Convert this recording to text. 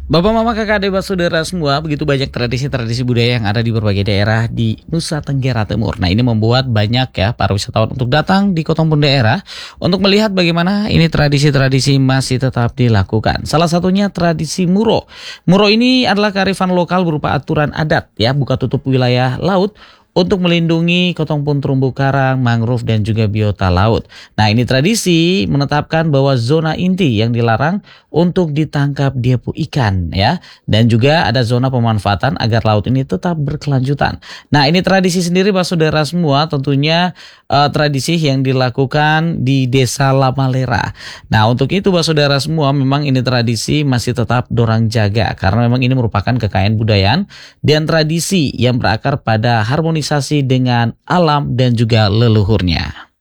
Bapak, Mama, Kakak, adik, saudara semua, begitu banyak tradisi-tradisi budaya yang ada di berbagai daerah di Nusa Tenggara Timur. Nah, ini membuat banyak ya para wisatawan untuk datang di kota maupun daerah untuk melihat bagaimana ini tradisi-tradisi masih tetap dilakukan. Salah satunya tradisi Muro. Muro ini adalah kearifan lokal berupa aturan adat ya, buka tutup wilayah laut untuk melindungi kotongpun terumbu karang, mangrove, dan juga biota laut. Nah, ini tradisi menetapkan bahwa zona inti yang dilarang untuk ditangkap diepu ikan ya. Dan juga ada zona pemanfaatan agar laut ini tetap berkelanjutan. Nah, ini tradisi sendiri Pak Saudara semua tentunya tradisi yang dilakukan di Desa Lamalera. Nah, untuk itu Pak Saudara semua memang ini tradisi masih tetap dorang jaga karena memang ini merupakan kekayaan budaya dan tradisi yang berakar pada harmonisasi dengan alam dan juga leluhurnya.